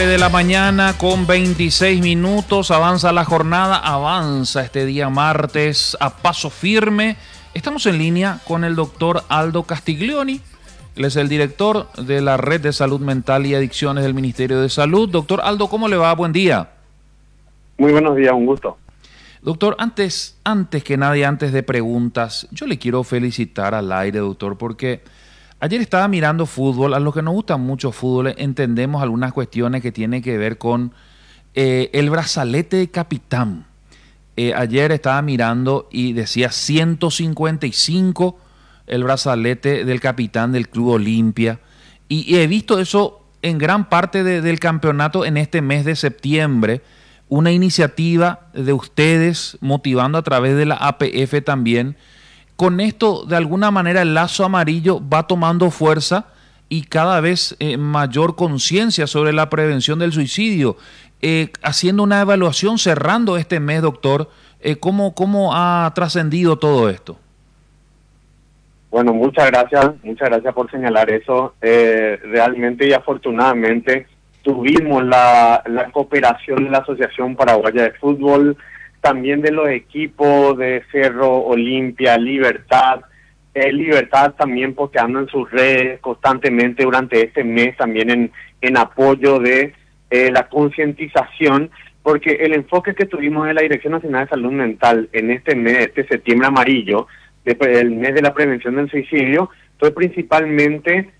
De la mañana con 26 minutos, avanza la jornada, avanza este día martes a paso firme. Estamos en línea con el doctor Aldo Castiglioni, él es el director de la Red de Salud Mental y Adicciones del Ministerio de Salud. Doctor Aldo, ¿cómo le va? Buen día. Muy buenos días, un gusto. Doctor, antes que nadie, antes de preguntas, yo le quiero felicitar al aire, doctor, porque ayer estaba mirando fútbol. A los que nos gusta mucho fútbol entendemos algunas cuestiones que tienen que ver con el brazalete de capitán. Ayer estaba mirando y decía 155 el brazalete del capitán del Club Olimpia. Y he visto eso en gran parte del campeonato en este mes de septiembre. Una iniciativa de ustedes motivando a través de la APF también. Con esto, de alguna manera, el lazo amarillo va tomando fuerza y cada vez mayor conciencia sobre la prevención del suicidio. Haciendo una evaluación, cerrando este mes, doctor, ¿cómo ha trascendido todo esto? Bueno, muchas gracias por señalar eso. Realmente y afortunadamente tuvimos la cooperación de la Asociación Paraguaya de Fútbol, también de los equipos de Cerro, Olimpia, Libertad también posteando en sus redes constantemente durante este mes, también en apoyo de la concientización, porque el enfoque que tuvimos en la Dirección Nacional de Salud Mental en este mes, este septiembre amarillo, el mes de la prevención del suicidio, fue principalmente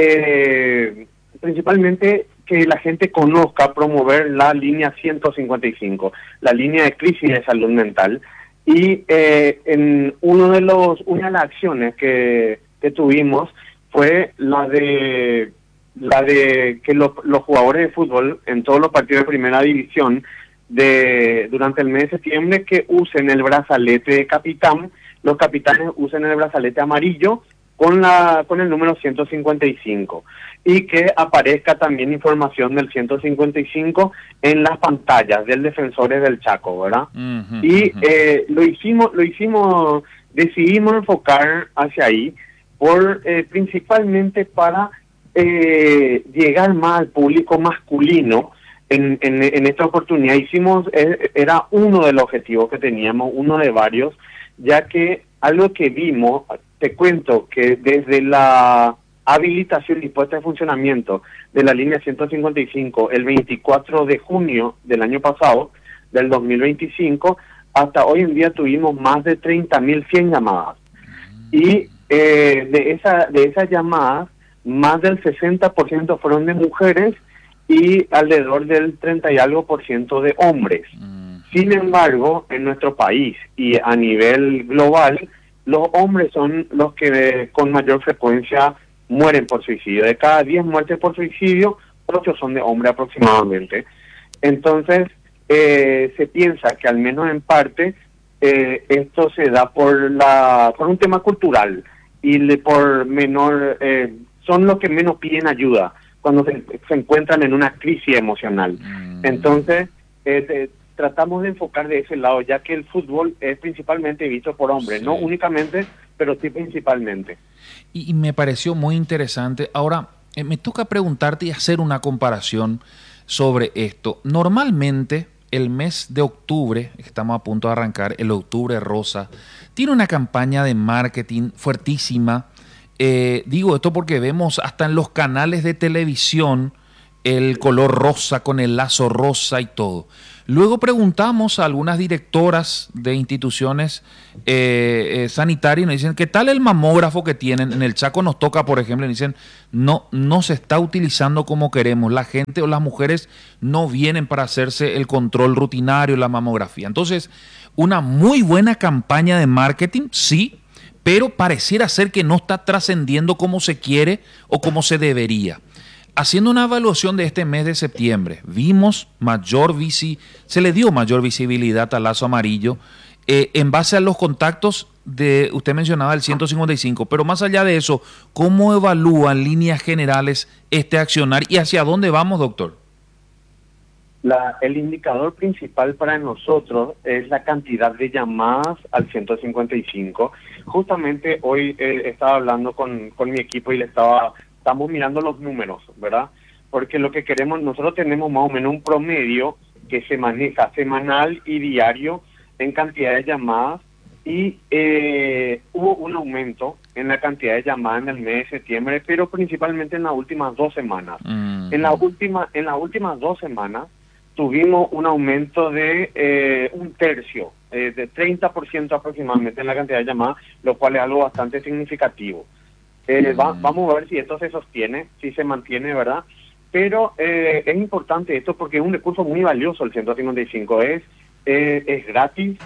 que la gente conozca, promover la línea 155, la línea de crisis de salud mental. Y en una de las acciones que tuvimos fue la de que los jugadores de fútbol en todos los partidos de primera división durante el mes de septiembre que usen el brazalete de capitán, los capitanes usen el brazalete amarillo con el número 155 y que aparezca también información del 155 en las pantallas del Defensores del Chaco, ¿verdad? Decidimos enfocar hacia ahí principalmente para llegar más al público masculino. En esta oportunidad era uno de los objetivos que teníamos, uno de varios, ya que algo que vimos, te cuento que desde la habilitación y puesta en funcionamiento de la línea 155 el 24 de junio del año pasado, del 2025, hasta hoy en día tuvimos más de 30.100 llamadas. Y de esas llamadas, más del 60% fueron de mujeres y alrededor del 30 y algo por ciento de hombres. Sin embargo, en nuestro país y a nivel global, los hombres son los que con mayor frecuencia mueren por suicidio. De cada 10 muertes por suicidio, 8 son de hombre aproximadamente. Entonces, se piensa que al menos en parte esto se da por un tema cultural y son los que menos piden ayuda cuando se encuentran en una crisis emocional. Entonces, tratamos de enfocar de ese lado, ya que el fútbol es principalmente visto por hombres, sí. No únicamente, pero sí principalmente. Y me pareció muy interesante. Ahora, me toca preguntarte y hacer una comparación sobre esto. Normalmente, el mes de octubre, que estamos a punto de arrancar, el octubre rosa, tiene una campaña de marketing fuertísima. Digo esto porque vemos hasta en los canales de televisión el color rosa con el lazo rosa y todo. Luego preguntamos a algunas directoras de instituciones sanitarias y nos dicen, ¿qué tal el mamógrafo que tienen? En el Chaco nos toca, por ejemplo, y nos dicen, no se está utilizando como queremos. La gente o las mujeres no vienen para hacerse el control rutinario, la mamografía. Entonces, una muy buena campaña de marketing, sí, pero pareciera ser que no está trascendiendo como se quiere o como se debería. Haciendo una evaluación de este mes de septiembre, vimos se le dio mayor visibilidad al lazo amarillo en base a los contactos usted mencionaba el 155, pero más allá de eso, ¿cómo evalúa en líneas generales este accionar y hacia dónde vamos, doctor? El indicador principal para nosotros es la cantidad de llamadas al 155. Justamente hoy estaba hablando con mi equipo y estamos mirando los números, ¿verdad? porque lo que queremos, nosotros tenemos más o menos un promedio que se maneja semanal y diario en cantidad de llamadas y hubo un aumento en la cantidad de llamadas en el mes de septiembre, pero principalmente en las últimas 2 semanas. En las últimas 2 semanas tuvimos un aumento de un tercio, de 30% aproximadamente en la cantidad de llamadas, lo cual es algo bastante significativo. Vamos a ver si esto se sostiene, si se mantiene, ¿verdad? Pero es importante esto porque es un recurso muy valioso el 155. Es gratis,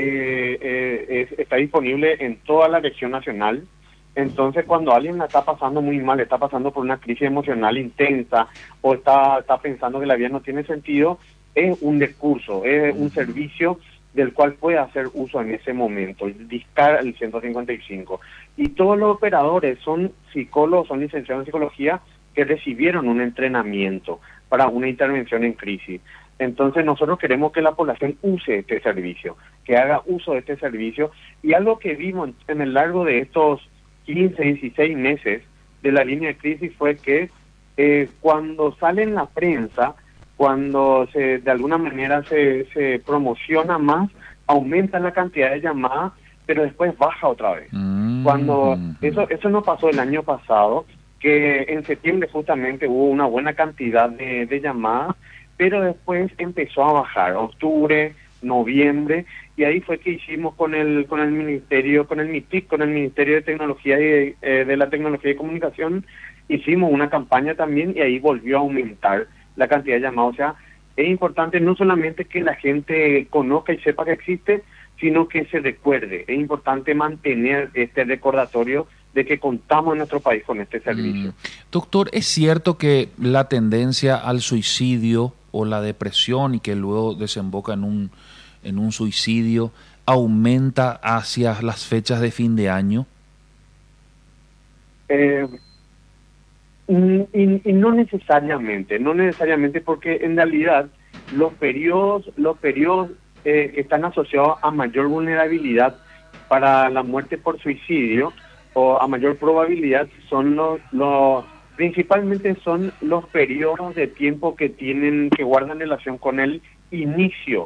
está disponible en toda la región nacional. Entonces, cuando alguien la está pasando muy mal, está pasando por una crisis emocional intensa o está pensando que la vida no tiene sentido, es un recurso, es un servicio del cual puede hacer uso en ese momento, discar el 155. Y todos los operadores son psicólogos, son licenciados en psicología que recibieron un entrenamiento para una intervención en crisis. Entonces nosotros queremos que la población use este servicio, que haga uso de este servicio. Y algo que vimos en el largo de estos 15, 16 meses de la línea de crisis fue que cuando sale en la prensa, cuando de alguna manera se promociona más, aumenta la cantidad de llamadas, pero después baja otra vez. Cuando eso no pasó el año pasado, que en septiembre justamente hubo una buena cantidad de llamadas, pero después empezó a bajar, octubre, noviembre, y ahí fue que hicimos con el ministerio, con el MITIC, con el Ministerio de Tecnología y de la Tecnología y Comunicación, hicimos una campaña también y ahí volvió a aumentar la cantidad de llamadas. O sea, es importante no solamente que la gente conozca y sepa que existe, sino que se recuerde. Es importante mantener este recordatorio de que contamos en nuestro país con este servicio. Doctor, ¿es cierto que la tendencia al suicidio o la depresión y que luego desemboca en un suicidio aumenta hacia las fechas de fin de año? Y no necesariamente, porque en realidad los periodos que están asociados a mayor vulnerabilidad para la muerte por suicidio o a mayor probabilidad son principalmente son los periodos de tiempo que guardan relación con el inicio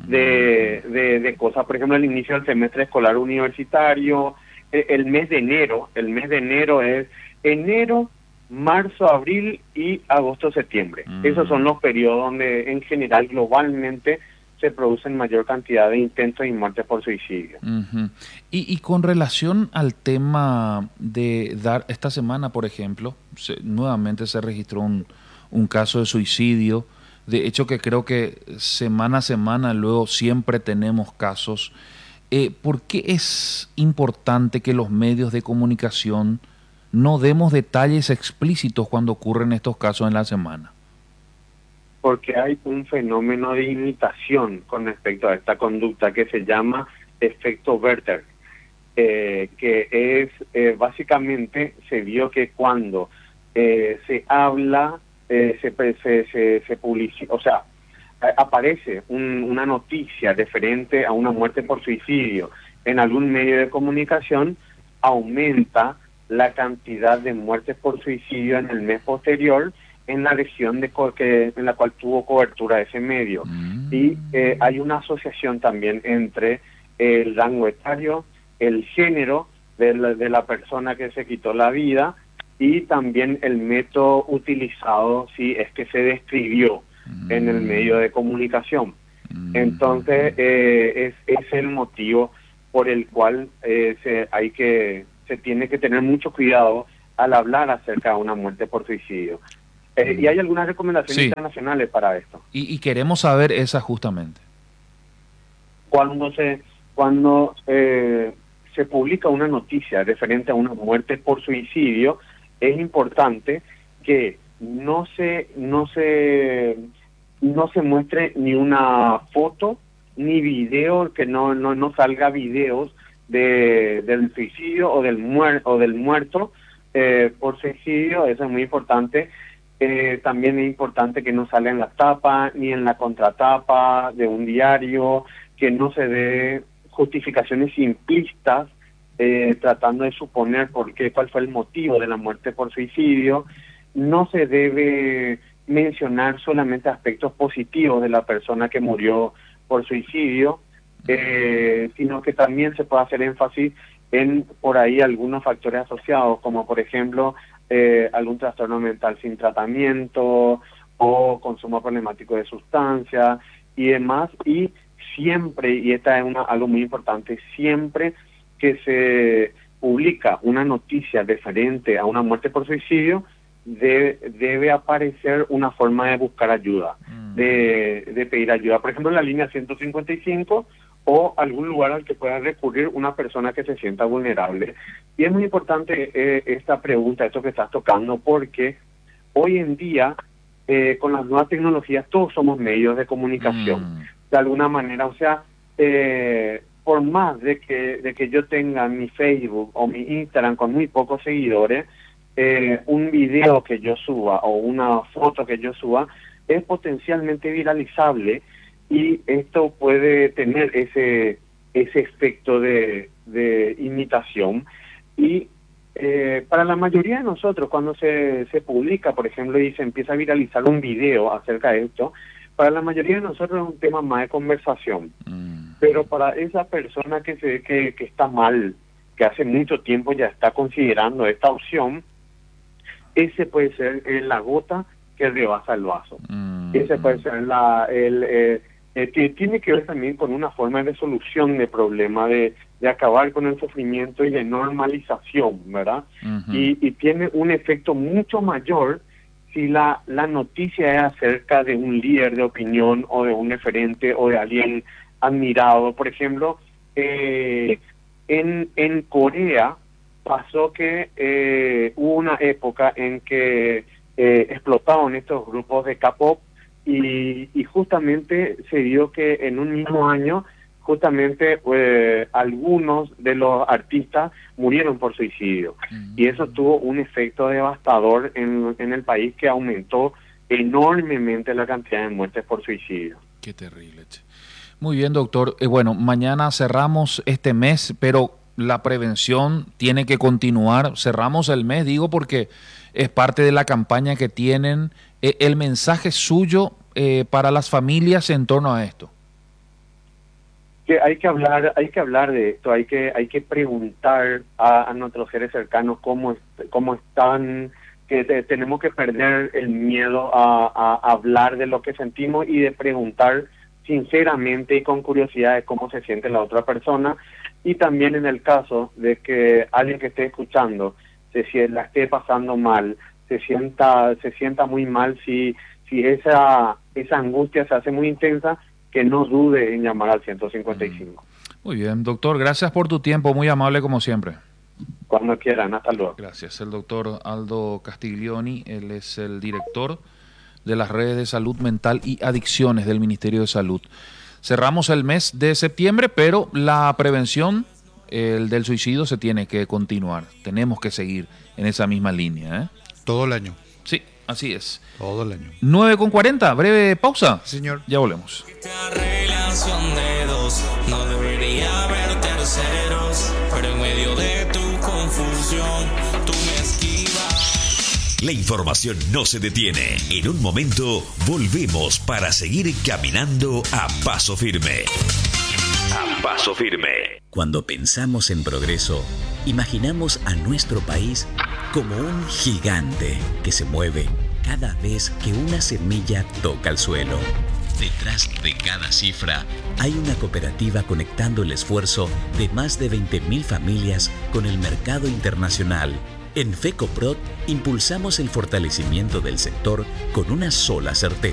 de cosas. Por ejemplo, el inicio del semestre escolar universitario, el mes de enero. El mes de enero es enero, marzo, abril y agosto, septiembre. Esos son los periodos donde en general globalmente se producen mayor cantidad de intentos y muertes por suicidio. Y con relación al tema de dar, esta semana, por ejemplo, nuevamente se registró un caso de suicidio. De hecho, que creo que semana a semana luego siempre tenemos casos. ¿Por qué es importante que los medios de comunicación no demos detalles explícitos cuando ocurren estos casos en la semana? Porque hay un fenómeno de imitación con respecto a esta conducta que se llama efecto Werther, que es básicamente se vio que cuando se habla, se publicita, o sea, aparece una noticia referente a una muerte por suicidio en algún medio de comunicación, aumenta la cantidad de muertes por suicidio en el mes posterior en la región en la cual tuvo cobertura ese medio. Y hay una asociación también entre el rango etario, el género de la persona que se quitó la vida y también el método utilizado, si es que se describió en el medio de comunicación. Entonces, es el motivo por el cual se tiene que tener mucho cuidado al hablar acerca de una muerte por suicidio. Y hay algunas recomendaciones internacionales para esto. Y queremos saber esa justamente. Cuando se publica una noticia referente a una muerte por suicidio, es importante que no se muestre ni una foto ni video, que no salga videos del suicidio o del muerto por suicidio. Eso es muy importante. También es importante que no salga en la tapa ni en la contratapa de un diario, que no se dé justificaciones simplistas tratando de suponer cuál fue el motivo de la muerte por suicidio. No se debe mencionar solamente aspectos positivos de la persona que murió por suicidio, sino que también se puede hacer énfasis en por ahí algunos factores asociados, como por ejemplo algún trastorno mental sin tratamiento o consumo problemático de sustancias y demás. Y siempre, y esta es algo muy importante, siempre que se publica una noticia referente a una muerte por suicidio, debe aparecer una forma de buscar ayuda, de pedir ayuda. Por ejemplo, en la línea 155 o algún lugar al que pueda recurrir una persona que se sienta vulnerable. Y es muy importante esta pregunta, esto que estás tocando, porque hoy en día, con las nuevas tecnologías, todos somos medios de comunicación, de alguna manera. O sea, por más de que yo tenga mi Facebook o mi Instagram con muy pocos seguidores, un video que yo suba o una foto que yo suba es potencialmente viralizable, y esto puede tener ese efecto de imitación. Y para la mayoría de nosotros, cuando se publica, por ejemplo, y se empieza a viralizar un video acerca de esto, para la mayoría de nosotros es un tema más de conversación. Pero para esa persona que se ve que está mal, que hace mucho tiempo ya está considerando esta opción, ese puede ser la gota que rebasa el vaso. Ese puede ser que tiene que ver también con una forma de solución de problema, de acabar con el sufrimiento y de normalización, ¿verdad? Y tiene un efecto mucho mayor si la noticia es acerca de un líder de opinión o de un referente o de alguien admirado. Por ejemplo, en Corea pasó que hubo una época en que explotaron estos grupos de K-pop, y justamente se dio que en un mismo año justamente algunos de los artistas murieron por suicidio, y eso tuvo un efecto devastador en el país, que aumentó enormemente la cantidad de muertes por suicidio. Qué terrible, che. Muy bien, doctor. Bueno, mañana cerramos este mes, pero la prevención tiene que continuar. Cerramos el mes, digo, porque es parte de la campaña que tienen. El mensaje suyo para las familias en torno a esto. Que hay que hablar de esto, hay que preguntar a nuestros seres cercanos cómo están, que tenemos que perder el miedo a hablar de lo que sentimos y de preguntar sinceramente y con curiosidad de cómo se siente la otra persona. Y también en el caso de que alguien que esté escuchando la esté pasando mal, se sienta muy mal, si esa angustia se hace muy intensa, que no dude en llamar al 155. Muy bien, doctor, gracias por tu tiempo, muy amable como siempre. Cuando quieran, hasta luego. Gracias. El doctor Aldo Castiglioni, él es el director de las redes de salud mental y adicciones del Ministerio de Salud. Cerramos el mes de septiembre, pero la prevención del suicidio se tiene que continuar. Tenemos que seguir en esa misma línea, ¿eh? Todo el año. Sí, así es. Todo el año. 9:40, breve pausa. Sí, señor. Ya volvemos. Relación de dos, no debería haber terceros, pero en medio de tu confusión, tú me esquivas. La información no se detiene. En un momento volvemos para seguir caminando a paso firme. A paso firme. Cuando pensamos en progreso, imaginamos a nuestro país como un gigante que se mueve cada vez que una semilla toca el suelo. Detrás de cada cifra hay una cooperativa conectando el esfuerzo de más de 20.000 familias con el mercado internacional. En FECOPROD impulsamos el fortalecimiento del sector con una sola certeza: